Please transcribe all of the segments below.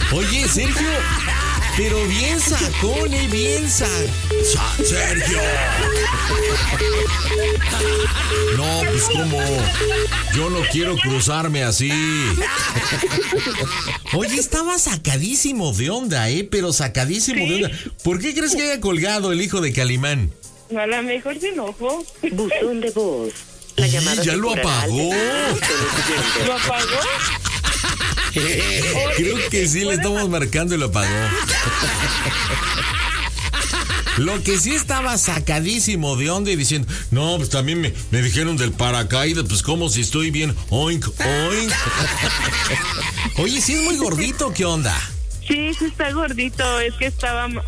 Oye, Sergio, pero bien sacón, bien Sergio. No, pues cómo. Yo no quiero cruzarme así. Oye, estaba sacadísimo de onda, pero sacadísimo de onda. ¿Por qué crees que haya colgado el hijo de Calimán? A lo mejor se enojó. Buzón de voz. La llamada ya lo apagó. ¿Lo apagó? Creo que sí, le estamos marcando y lo apagó. Lo que sí estaba sacadísimo de onda y diciendo, no, pues también me dijeron del paracaídas, pues como si estoy bien, oink, oink. Oye, ¿sí es muy gordito? ¿Qué onda? Sí, está gordito, es que estaba un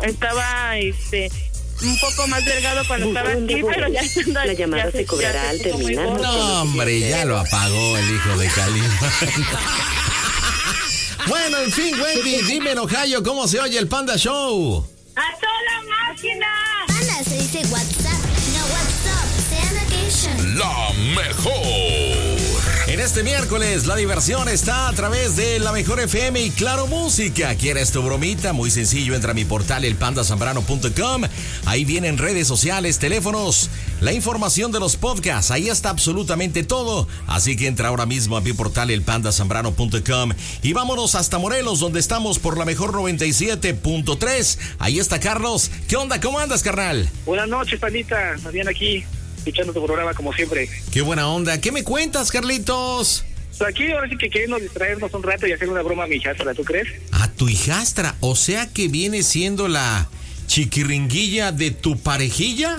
poco más delgado cuando estaba aquí, pero ya estando la llamada se cobrará al terminar. No, hombre, ya lo apagó el hijo de Calimán. Bueno, en fin, Wendy, dime en Ohio, ¿cómo se oye el Panda Show? ¡A toda máquina! Panda se dice WhatsApp, no WhatsApp, sea location. La mejor. En este miércoles, la diversión está a través de La Mejor FM y Claro Música. ¿Quieres tu bromita? Muy sencillo, entra a mi portal elpandasambrano.com. Ahí vienen redes sociales, teléfonos, la información de los podcasts. Ahí está absolutamente todo. Así que entra ahora mismo a mi portal elpandasambrano.com. Y vámonos hasta Morelos, donde estamos por La Mejor 97.3. Ahí está Carlos. ¿Qué onda? ¿Cómo andas, carnal? Buenas noches, Pandita. Más bien aquí, escuchando tu programa como siempre. Qué buena onda. ¿Qué me cuentas, Carlitos? Pues aquí ahora sí que queremos distraernos un rato y hacer una broma a mi hijastra, ¿tú crees? A tu hijastra, o sea que viene siendo la chiquiringuilla de tu parejilla.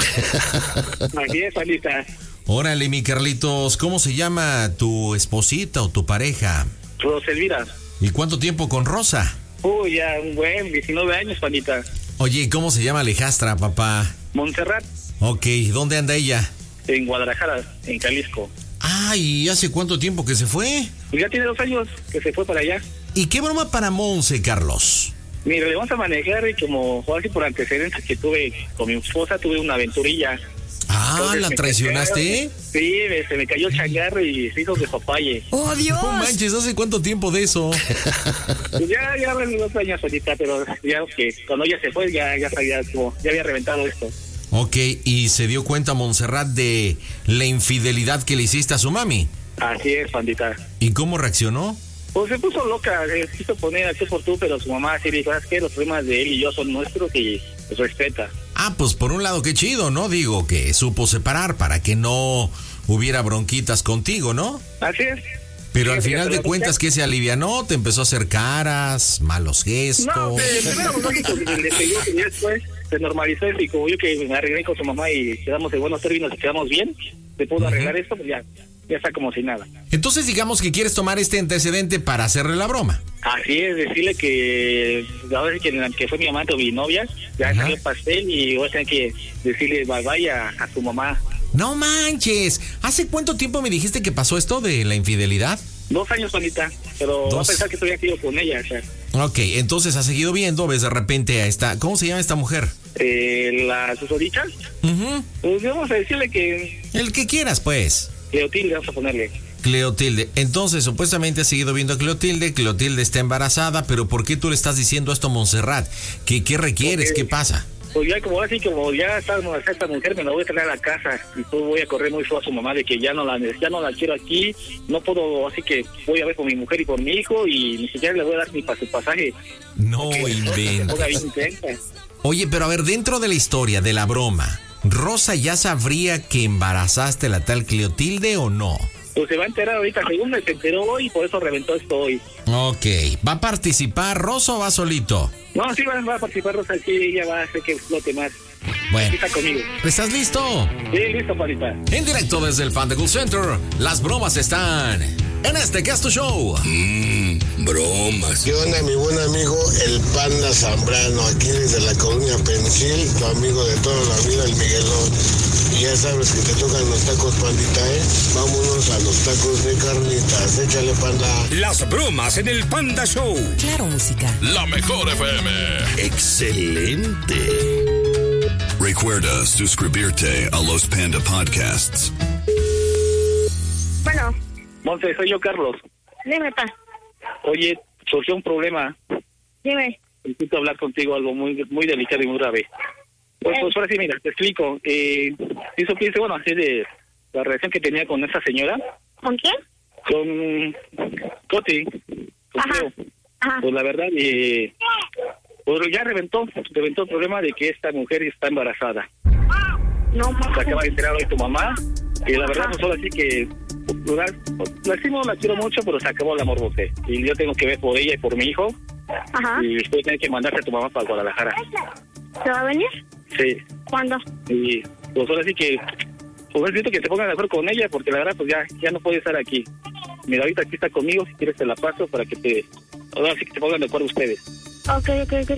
Así es, Pandita. Órale, mi Carlitos, ¿cómo se llama tu esposita o tu pareja? Roselvira. ¿Y cuánto tiempo con Rosa? Uy, ya un buen 19 años, Pandita. Oye, ¿y cómo se llama la hijastra, papá? Montserrat. Ok, ¿dónde anda ella? En Guadalajara, en Jalisco. Ah, ¿y hace cuánto tiempo que se fue? Pues ya tiene 2 años que se fue para allá. ¿Y qué broma para Monse, Carlos? Mira, le vamos a manejar y como así por antecedentes que tuve con mi esposa, tuve una aventurilla. Ah, Entonces, ¿la traicionaste? Sí, se me cayó el changarro y se hizo de papaye. ¡Oh, Dios! No manches, ¿hace cuánto tiempo de eso? Pues ya 2 años ahorita, pero ya que cuando ella se fue ya sabía como, ya había reventado esto. Ok, ¿y se dio cuenta Montserrat de la infidelidad que le hiciste a su mami? Así es, Pandita. ¿Y cómo reaccionó? Pues se puso loca, quiso poner a tú por tú, pero su mamá sí dijo, ¿sabes qué? Los problemas de él y yo son nuestros y los respeta. Ah, pues por un lado qué chido, ¿no? Digo, que supo separar para que no hubiera bronquitas contigo, ¿no? Así es. Pero Sí, al final de cuentas, ¿qué se alivianó? ¿Te empezó a hacer caras, malos gestos? No, primero pues lógico, le pegó y después se normalizó y como yo que me arreglé con su mamá y quedamos en buenos términos y quedamos bien, se pudo arreglar esto, pues ya está como si nada. Entonces digamos que quieres tomar este antecedente para hacerle la broma. Así es, decirle que ahora sí que fue mi amante o mi novia, ya salió el pastel y voy a tener que decirle bye bye a su mamá. No manches, ¿hace cuánto tiempo me dijiste que pasó esto de la infidelidad? 2 años, Juanita, pero va a pensar que todavía sigo con ella, o sea. Ok, entonces has seguido viendo, ves de repente a esta, ¿cómo se llama esta mujer? La susodicha, pues vamos a decirle que El que quieras, pues. Cleotilde, vamos a ponerle. Cleotilde, entonces supuestamente has seguido viendo a Cleotilde, Cleotilde está embarazada, pero ¿por qué tú le estás diciendo esto a Montserrat? ¿Qué requieres? ¿Qué pasa? Pues ya como así, como ya está esta mujer, me la voy a traer a la casa y pues voy a correr muy feo a su mamá de que ya no la quiero aquí, no puedo, así que voy a ver por mi mujer y por mi hijo y ni siquiera le voy a dar ni para su pasaje. No inventes. Oye, pero a ver, dentro de la historia, de la broma, ¿Rosa ya sabría que embarazaste a la tal Cleotilde o no? Pues se va a enterar ahorita, según se enteró hoy y por eso reventó esto hoy. Ok, ¿va a participar Rosa o va solito? No, sí va a participar Rosa, sí, ella va a hacer que explote más. Bueno, Aquí está conmigo. ¿estás listo? Sí, listo, Parita. En directo desde el Panda Cool Center, las bromas están en este Casto Show. Bromas. ¿Qué onda, mi buen amigo, el Panda Zambrano? Aquí desde la colonia Pensil, tu amigo de toda la vida, el Miguelón. Y ya sabes que te tocan los tacos, Pandita, ¿eh? Vámonos a los tacos de carnitas. Échale, Panda. Las bromas en el Panda Show. Claro Música. La Mejor FM. Excelente. Recuerda suscribirte a los Panda Podcasts. Bueno, Monse, soy yo, Carlos. dime, pa. Oye, surgió un problema. Dime. Necesito hablar contigo algo muy muy delicado y muy grave. Pues ahora sí, mira, te explico. Si supiste, bueno, así de la relación que tenía con esa señora. ¿Con quién? Con Coti. Ajá. Pues la verdad, pues ya reventó el problema de que esta mujer está embarazada. No, Se acaba de enterar hoy tu mamá. Y la verdad, pues ahora sí que la quiero mucho, pero se acabó el amor, José. Y yo tengo que ver por ella y por mi hijo. Ajá. Y después tener que mandarte a tu mamá para Guadalajara. ¿Se va a venir? Sí. ¿Cuándo? Y pues ahora sí que pues necesito que te pongas de acuerdo con ella, porque la verdad pues ya no puede estar aquí. Mira, ahorita aquí está conmigo, si quieres te la paso para que ahora sí que te pongan de acuerdo ustedes. Ok.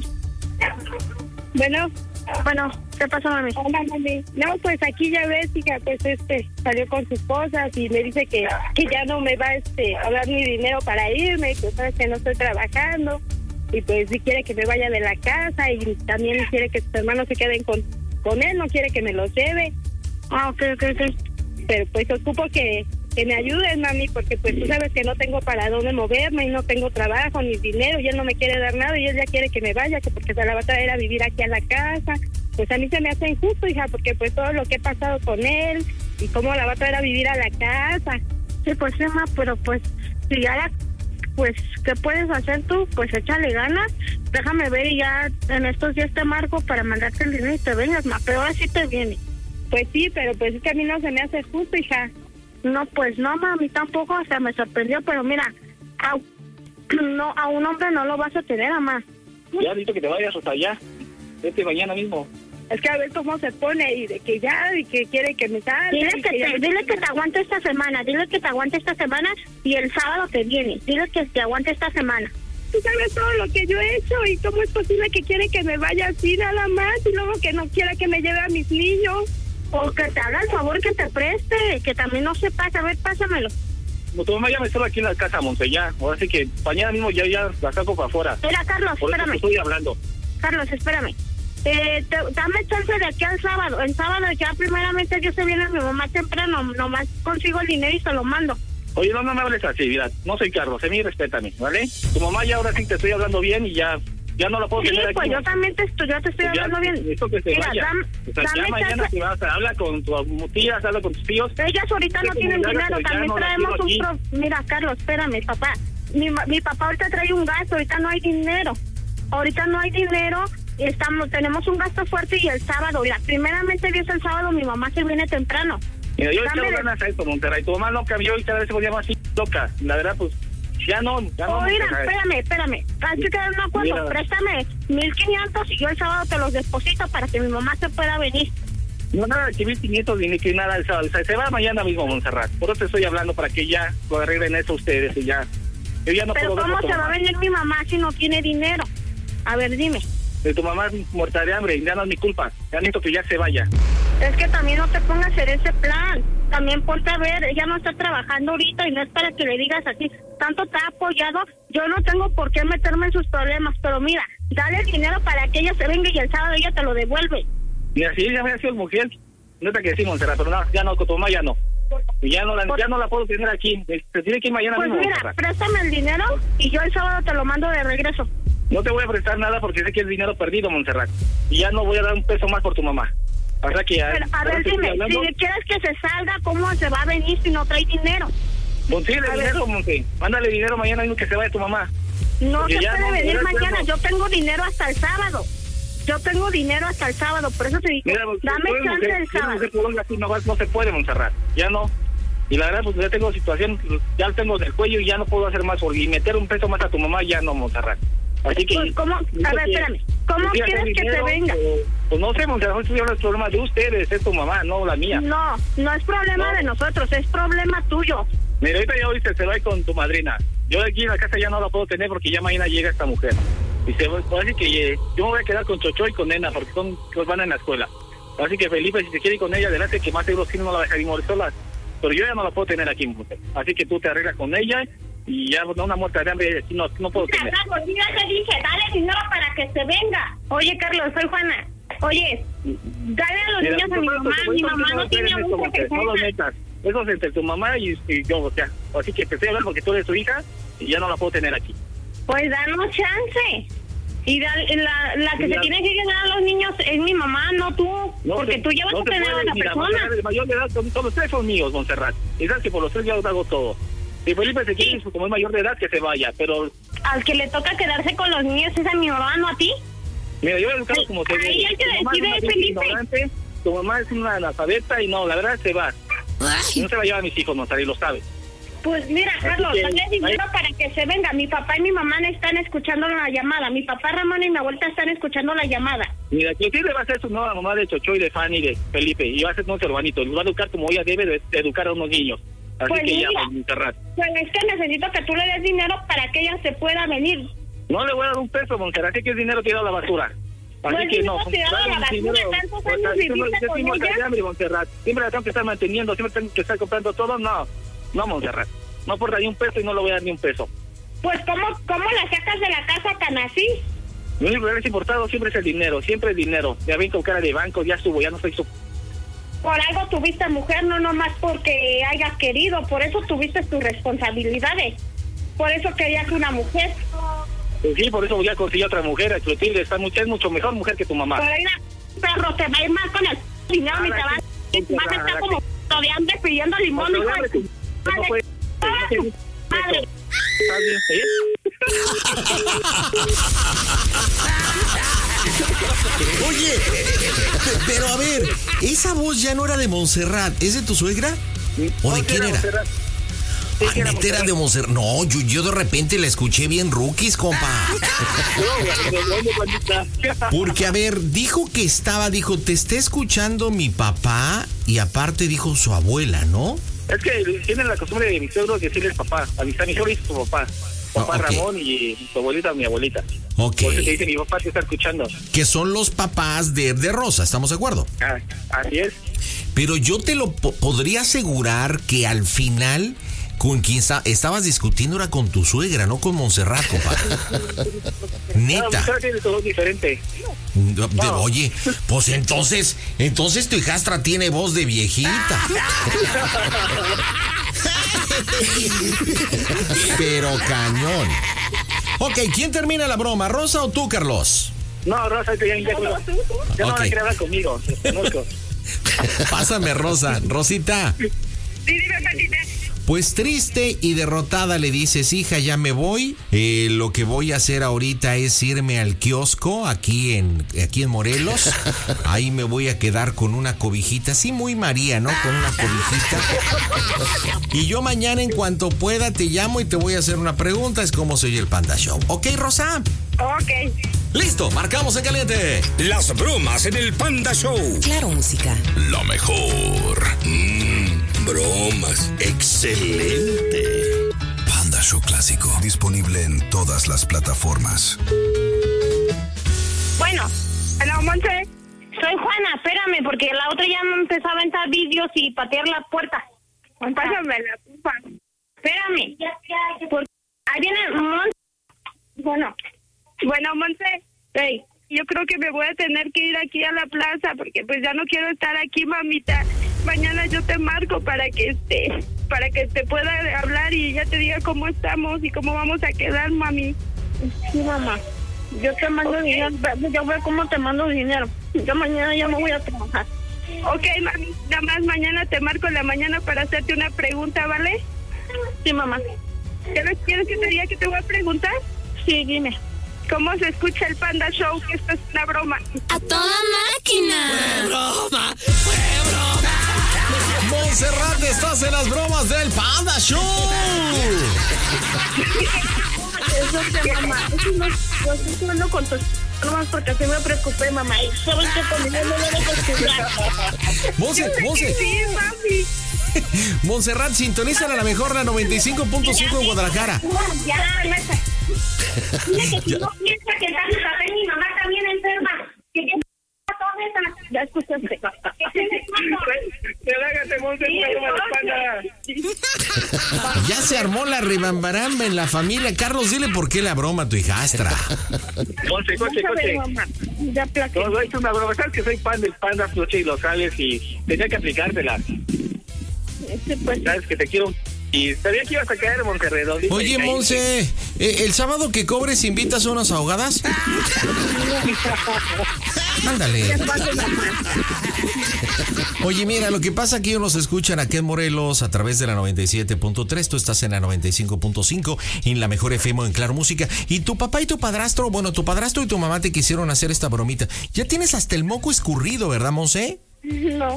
Bueno, ¿qué pasó, mami? Hola, mami. No, pues aquí ya ves, hija, pues salió con sus cosas y me dice que ya no me va a dar mi dinero para irme, que sabes que no estoy trabajando, y pues si quiere que me vaya de la casa, y también quiere que sus hermanos se queden con él, no quiere que me los lleve. Ok. Pero pues ocupo que me ayudes, mami, porque pues tú sabes que no tengo para dónde moverme y no tengo trabajo ni dinero, y él no me quiere dar nada y él ya quiere que me vaya, que porque se la va a traer a vivir aquí a la casa. Pues a mí se me hace injusto, hija, porque pues todo lo que he pasado con él y cómo la va a traer a vivir a la casa. Sí, pues Emma, pero pues si ya pues ¿qué puedes hacer tú? Pues échale ganas, déjame ver y ya en estos días te marco para mandarte el dinero y te vengas, ma, pero ahora sí te viene. Pues sí, pero pues es que a mí no se me hace justo, hija. No, pues no, mami, tampoco, o sea, me sorprendió, pero mira, a un hombre no lo vas a tener, mamá. Ya, listo que te vayas hasta allá. Vete mañana mismo. Es que a ver cómo se pone y de que ya, y que quiere que me salga. Dile que te aguante esta semana, y el sábado te viene. Dile que te aguante esta semana. Tú sabes todo lo que yo he hecho y cómo es posible que quiere que me vaya así nada más y luego que no quiera que me lleve a mis niños. O que te haga el favor que te preste, que también no se pase. A ver, pásamelo. Tu mamá ya me estuvo aquí en la casa, Monse, ya. Ahora sí que mañana mismo ya la saco para afuera. Mira, Carlos, por espérame. Eso estoy hablando. Carlos, espérame. Dame chance de aquí al sábado. El sábado ya primeramente yo se viene mi mamá temprano. Nomás consigo el dinero y se lo mando. Oye, no me hables así, mira. No soy Carlos, a mí respétame, ¿vale? Tu mamá ya ahora sí te estoy hablando bien y ya no la puedo tener aquí. Sí, pues yo también te estoy hablando bien. Esto que se mira, vaya. Ya mañana te vas a hablar con tus tías, habla con tus tíos. Ellas ahorita no tienen dinero, también traemos Mira, Carlos, espérame, papá. Mi papá ahorita trae un gasto, ahorita no hay dinero. Tenemos un gasto fuerte y el sábado, primeramente Dios el sábado mi mamá se viene temprano. Mira, yo le ganas a esto, Monterrey. Tu mamá no cambió y cada vez se volvió más loca. La verdad, pues, ya no. Mira, espérame. Hay que quedar un acuerdo. Mira. Préstame 1,500 y yo el sábado te los deposito para que mi mamá se pueda venir. No, nada de que 1,500 ni que nada el sábado. Se va mañana mismo, Montserrat. Por eso te estoy hablando para que ya lo arreglen eso ustedes y ya. Yo ya no Pero puedo. ¿cómo se va a venir mi mamá si no tiene dinero? A ver, dime. De tu mamá muerta de hambre, ya no es mi culpa. Ya necesito que ya se vaya. Es que también no te pongas en ese plan. También ponte a ver, ella no está trabajando ahorita y no es para que le digas así. Tanto te ha apoyado, yo no tengo por qué meterme en sus problemas, pero mira, dale el dinero para que ella se venga y el sábado ella te lo devuelve. Mira, si ella me ha sido mujer, no te que decir, Montserrat, pero no, ya no, con tu mamá ya no. Y ya no la puedo tener aquí. Se tiene que ir mañana mismo. Pues mira, Montserrat. Préstame el dinero y yo el sábado te lo mando de regreso. No te voy a prestar nada porque sé que es dinero perdido, Montserrat. Y ya no voy a dar un peso más por tu mamá. O sea que ya... Pero, a ver, dime, si quieres que se salga, ¿cómo se va a venir si no trae dinero? Consíguele dinero, Monte. Mándale dinero mañana mismo que se vaya tu mamá. No se puede venir mañana. Yo tengo dinero hasta el sábado. Por eso te digo, mira, dame chance el sábado. No se puede, Montserrat. Ya no. Y la verdad, pues ya tengo situación, ya lo tengo del cuello y ya no puedo hacer más. Y meter un peso más a tu mamá, ya no, Montserrat. Así que... Pues, ¿cómo? A ver, espérame. ¿Cómo quieres que se venga? Pues no sé, Montserrat, estoy hablando del problema de ustedes, es tu mamá, no la mía. No es problema de nosotros, es problema tuyo. Mira, ahorita ya oíste, se va con tu madrina. Yo aquí en la casa ya no la puedo tener porque ya mañana llega esta mujer. Y así que yo me voy a quedar con Chocho y con Nena porque los van en la escuela. Así que Felipe, si se quiere ir con ella, adelante, que más seguro sí no la va a dejar ir morir sola. Pero yo ya no la puedo tener aquí, mujer. Así que tú te arreglas con ella y ya una muerta de hambre no puedo tener. Carlos, ya te dije, dale dinero para que se venga. Oye, Carlos, soy Juana. Oye, dale a los niños a mi mamá. Mi mamá no tiene mucho que no los metas. Eso es entre tu mamá y yo, o sea. Así que te estoy hablando porque tú eres su hija y ya no la puedo tener aquí. Pues danos chance. Y la que se tiene que quedar a los niños es mi mamá, no tú. No porque tú llevas a tener a la persona. El mayor de edad, todos los 3 son míos, Montserrat. Y sabes que por los 3 ya los hago todo. Si Felipe se quiere, como es mayor de edad, que se vaya, pero... Al que le toca quedarse con los niños es a mi mamá, no a ti. Mira, yo he educado como se ve. Ahí el que decide, Felipe. Tu mamá es una analfabeta y no, la verdad se va. No se va a llevar a mis hijos, Montserrat, y lo sabe. Pues mira, Carlos, dale dinero para que se venga. Mi papá y mi mamá están escuchando la llamada. Mi papá Ramón y mi abuelita están escuchando la llamada. Mira, Clotilde va a ser su nueva mamá de Chocho y de Fanny y de Felipe. Y va a ser nuestro hermanito. Los va a educar como ella debe de educar a unos niños. Así pues que mira, ya, Montserrat. Pues es que necesito que tú le des dinero para que ella se pueda venir. No le voy a dar un peso, Montserrat. Así que es dinero tirado a la basura. Así pues que no. Tirado a la basura, tantos años viviste con ella. Montserrat. Siempre la tengo que estar manteniendo, siempre tengo que estar comprando todo. No, Montserrat. No aporta ni un peso y no le voy a dar ni un peso. Pues, ¿cómo la sacas de la casa tan así? Lo único que es importado siempre es el dinero, siempre el dinero. Ya ven con cara de banco, ya estuvo, ya no soy su... Por algo tuviste mujer, no nomás porque hayas querido, por eso tuviste tus responsabilidades. Por eso querías una mujer. Pues sí, por eso voy a conseguir otra mujer. Clotilde es mucho mejor mujer que tu mamá. Pero mira, perro, te va a ir mal con el dinero y te vas a estar como de hambre pidiendo limón. Madre. Oye, pero a ver, esa voz ya no era de Montserrat, ¿es de tu suegra? ¿O de quién era? Era de Montserrat. No, yo de repente la escuché bien rookies, compa. Porque, a ver, dijo, te está escuchando mi papá y aparte dijo su abuela, ¿no? Es que tienen la costumbre de mis suegros decirles papá. A mi suegro dice su papá. Papá okay. Ramón y su abuelita, mi abuelita. Ok. Porque te dice mi papá te está escuchando. Que son los papás de Rosa, ¿estamos de acuerdo? Así es. Pero yo te lo podría asegurar que al final con quien estabas discutiendo era con tu suegra, no con Montserrat, compadre. Neta. No, tiene todo diferente. No. Oye, pues entonces tu hijastra tiene voz de viejita. Pero cañón. Ok, ¿quién termina la broma, Rosa o tú, Carlos? No, Rosa, ya no van a querer hablar conmigo. Pásame, Rosa. Rosita. Sí, dime, Patita. Pues triste y derrotada le dices, hija, ya me voy. Lo que voy a hacer ahorita es irme al kiosco aquí en Morelos. Ahí me voy a quedar con una cobijita, sí, muy María, ¿no? Con una cobijita. Y yo mañana en cuanto pueda te llamo y te voy a hacer una pregunta. Es cómo se oye el Panda Show. ¿Ok, Rosa? Ok. Listo, marcamos en caliente. Las bromas en el Panda Show. Claro, música. Lo mejor. Bromas. Excelente. Panda Show Clásico. Disponible en todas las plataformas. Bueno, hola, Monse. Soy Juana, espérame, porque la otra ya me empezó a aventar vídeos y patear la puerta. Pásame la pupa. Espérame. Ahí viene Monse. Bueno, Monse. Hey. Yo creo que me voy a tener que ir aquí a la plaza porque pues ya no quiero estar aquí, mamita. Mañana yo te marco para que te pueda hablar y ya te diga cómo estamos y cómo vamos a quedar, mami. Sí, mamá. Yo te mando dinero. Yo veo cómo te mando dinero. Yo mañana ya me voy a trabajar. Ok, mami. Nada más mañana te marco en la mañana para hacerte una pregunta, ¿vale? Sí, mamá. ¿Quieres que te diga que te voy a preguntar? Sí, dime. ¿Cómo se escucha el Panda Show? Que esto es una broma. ¡A toda máquina! ¡Fue broma! ¡Fue broma! Montserrat, estás en las bromas del Panda Show. Eso que, mamá. Yo estoy jugando con tus bromas porque así me preocupé, mamá. Y sabes que conmigo no me debo jugar. Monse. Sí, mami. Montserrat, sintonízala a la mejor, la 95.5 en Guadalajara. Ya, mesa. Dile que si no piensa que está mi papá y mi mamá también enferma. Que ya escuchaste. Relájate, Monse, Ya se armó la ribambaramba en la familia. Carlos, dile por qué la broma a tu hijastra. Monse. Ya plaqué. No, es una broma. Sabes que soy fan del Panda Floche y lo sabes y tenía que aplicártela. Pues, sabes que te quiero Y sabía que ibas a caer en Monterrey. Oye, Monse, ¿el sábado que cobres invitas a unas ahogadas? Ándale. Oye, mira, lo que pasa aquí nos escuchan aquí en Morelos a través de la 97.3. Tú estás en la 95.5 en la mejor FM en Claro Música. Y tu papá y tu padrastro, bueno, tu padrastro y tu mamá te quisieron hacer esta bromita. Ya tienes hasta el moco escurrido, ¿verdad, Monse? No.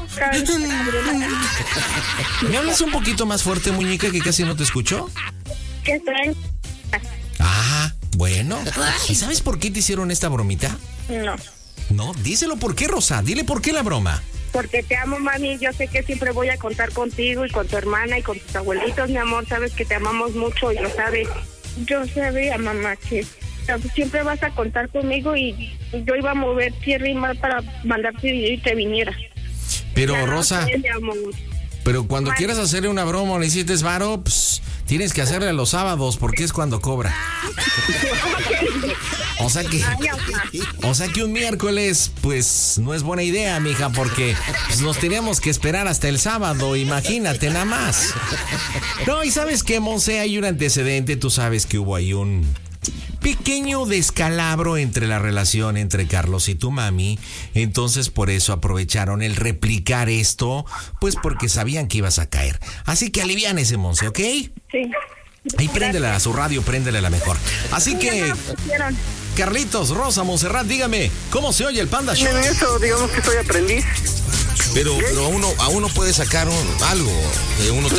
¿Me hablas un poquito más fuerte, muñeca, que casi no te escucho? ¿Qué traen? Ah, bueno. ¿Y sabes por qué te hicieron esta bromita? No. No, díselo por qué, Rosa. Dile por qué la broma. Porque te amo, mami. Yo sé que siempre voy a contar contigo y con tu hermana y con tus abuelitos, mi amor. Sabes que te amamos mucho y lo sabes. Yo sabía, mamá, que siempre vas a contar conmigo y yo iba a mover tierra y mar para mandarte y te viniera. Pero, ya Rosa, no sé, mi amor. pero cuando quieras hacerle una broma o necesites varo, pues, tienes que hacerle los sábados porque es cuando cobra. O sea que un miércoles, pues, no es buena idea, mija, porque pues, nos teníamos que esperar hasta el sábado, imagínate nada más. No, y ¿sabes qué, Monse? Hay un antecedente, tú sabes que hubo ahí un pequeño descalabro entre la relación entre Carlos y tu mami, entonces por eso aprovecharon el replicar esto, pues porque sabían que ibas a caer. Así que aliviánese, Monse, ¿ok? Sí. Ahí préndela a su radio, préndele la mejor. Así que, Carlitos, Rosa, Montserrat, dígame, ¿cómo se oye el Panda Show? En eso, digamos que soy aprendiz. Pero a uno puede sacar algo. Uno